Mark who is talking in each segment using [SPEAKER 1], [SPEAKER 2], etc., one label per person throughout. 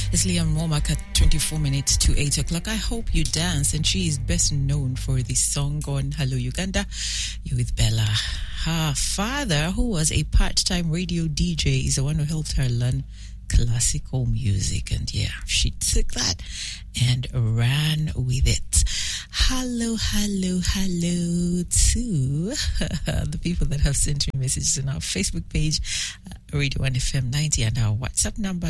[SPEAKER 1] It's Liam Womack at 24 minutes to 8 o'clock. I hope you dance, and she is best known for this song on Hello Uganda. You with Bella. Her father, who was a part-time radio DJ, is the one who helped her learn classical music, and yeah, she took that and ran with it. Hello to the people that have sent me messages on our Facebook page, Radio 1FM 90, and our WhatsApp number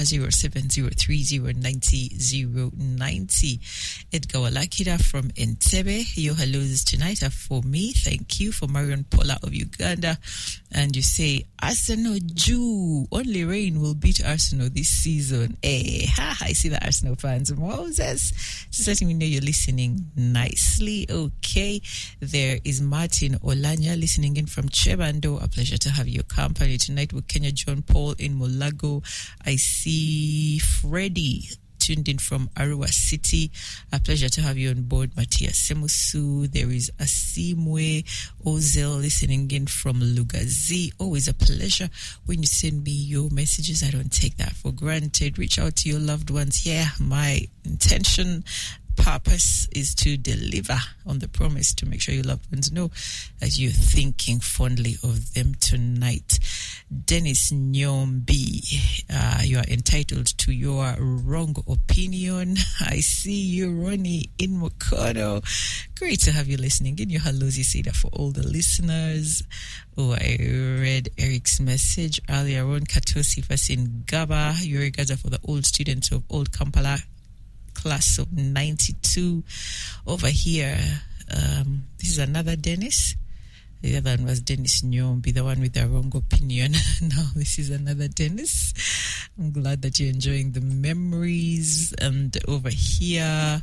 [SPEAKER 1] 0703090090. Edgar Walakira from Entebbe, your hellos tonight are for me. Thank you. For Marion Paula of Uganda, and you say Arsenal Jew, only rain will beat Arsenal this season. I see the Arsenal fans. Moses, just letting me know you're listening nicely. Okay, there is Martin Olanya listening in from Chebando. A pleasure to have your company tonight with Kenya John Paul in Mulago. I see Freddie tuned in from Arua City. A pleasure to have you on board, Matthias Semusu. There is Asimwe Ozel listening in from Lugazi. Always a pleasure when you send me your messages. I don't take that for granted. Reach out to your loved ones. Yeah, my purpose is to deliver on the promise to make sure your loved ones know that you're thinking fondly of them tonight. Dennis Nyombi, you are entitled to your wrong opinion. I see you, Ronnie in Mukono. Great to have you listening in. Your hellos, you say that for all the listeners. Oh, I read Eric's message earlier on. Katosi Fasin Gaba, your regards are for the old students of Old Kampala class of 92 over here. This is another Dennis. The other one was Dennis Nyombi, the one with the wrong opinion. Now this is another Dennis. I'm glad that you're enjoying the memories. And over here,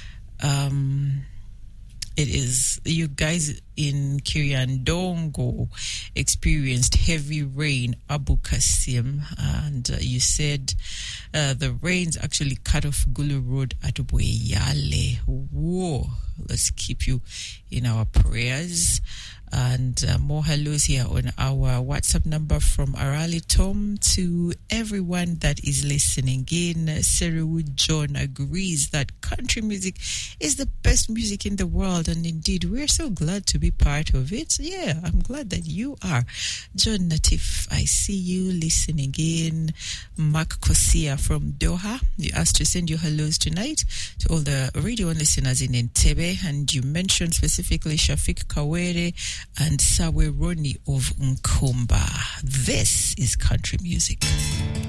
[SPEAKER 1] it is you guys in Kiriandongo experienced heavy rain, Abu Kasim, and you said the rains actually cut off Gulu Road at Bweyale. Whoa, let's keep you in our prayers. And more hellos here on our WhatsApp number from Arali Tom to everyone that is listening in. Seru John agrees that country music is the best music in the world, and indeed we're so glad to be part of it. Yeah, I'm glad that you are. John Natif, I see you listening in. Mark Kosia from Doha, you asked to send your hellos tonight to all the Radio 1 listeners in Entebbe, and you mentioned specifically Shafik Kawere and Sawe Roni of Nkomba. This is country music.